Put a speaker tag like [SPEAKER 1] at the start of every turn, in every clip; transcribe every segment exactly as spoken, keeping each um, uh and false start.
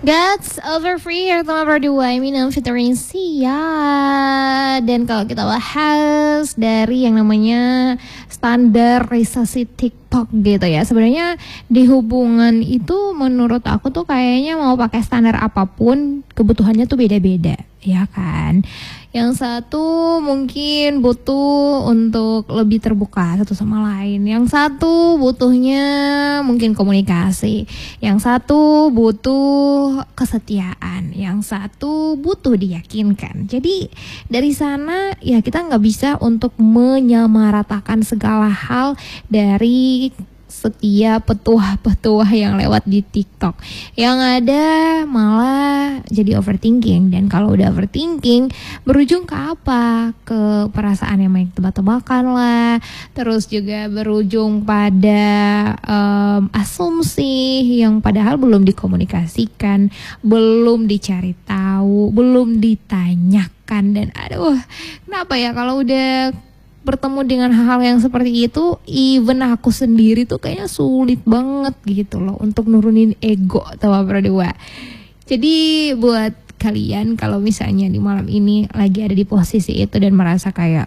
[SPEAKER 1] That's over free teman berdua Eminem featuring Sia. Dan kalau kita bahas dari yang namanya standarisasi TikTok gitu ya, sebenarnya di hubungan itu menurut aku tuh kayaknya mau pakai standar apapun kebutuhannya tuh beda-beda, ya kan? Yang satu mungkin butuh untuk lebih terbuka satu sama lain. Yang satu butuhnya mungkin komunikasi. Yang satu butuh kesetiaan. Yang satu butuh diyakinkan. Jadi dari sana ya kita nggak bisa untuk menyamaratakan segala hal dari setiap petuah-petuah yang lewat di TikTok. Yang ada malah jadi overthinking. Dan kalau udah overthinking berujung ke apa? Ke perasaan yang main tebak-tebakan lah. Terus juga berujung pada um, asumsi yang padahal belum dikomunikasikan, belum dicari tahu, belum ditanyakan. Dan aduh, kenapa ya kalau udah bertemu dengan hal-hal yang seperti itu, even aku sendiri tuh kayaknya sulit banget gitu loh untuk nurunin ego sama berdua. Jadi buat kalian kalau misalnya di malam ini lagi ada di posisi itu dan merasa kayak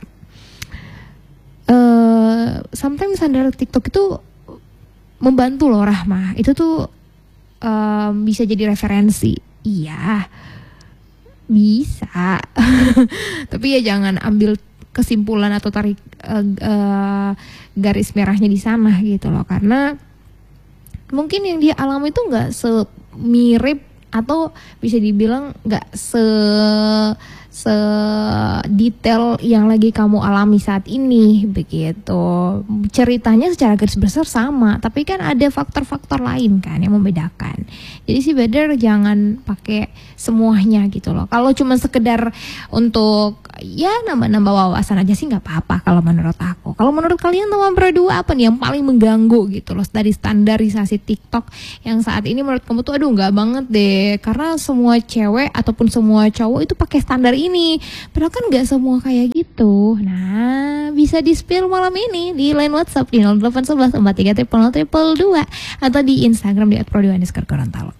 [SPEAKER 1] uh, sometimes standar TikTok itu membantu loh Rahma, itu tuh um, bisa jadi referensi. Iya, bisa. Tapi ya jangan ambil kesimpulan atau tarik uh, uh, garis merahnya di sana gitu loh, karena mungkin yang dia alami itu nggak semirip atau bisa dibilang nggak se se detail yang lagi kamu alami saat ini begitu. Ceritanya secara garis besar sama, tapi kan ada faktor-faktor lain kan yang membedakan. Jadi sih better jangan pakai semuanya gitu loh. Kalau cuma sekedar untuk ya nambah-nambah wawasan aja sih nggak apa-apa kalau menurut aku. Kalau menurut kalian teman berdua apa nih yang paling mengganggu gitu loh dari standarisasi TikTok yang saat ini menurut kamu tuh aduh nggak banget deh, karena semua cewek ataupun semua cowok itu pakai standar ini, padahal kan nggak semua kayak gitu. Nah, bisa di spill malam ini di line WhatsApp di nol delapan satu satu empat tiga nol nol nol dua atau di Instagram di at prodi underscore gorontalo.